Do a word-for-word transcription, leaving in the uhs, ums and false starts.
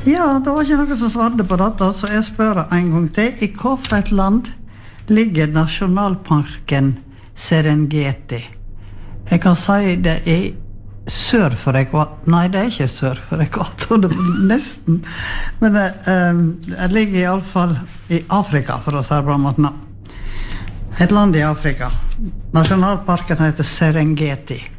Ja, det var ikke noen som svarte på dette, så jeg spør en gang til. I hva for et land ligger nasjonalparken Serengeti? Jeg kan si det er sør for ekvator. Nei, det er ikke sør for ekvator, det er nesten. Men det, um, det ligger i alle fall i Afrika, for å si det på en måte. Et land i Afrika. Nasjonalparken heter Serengeti.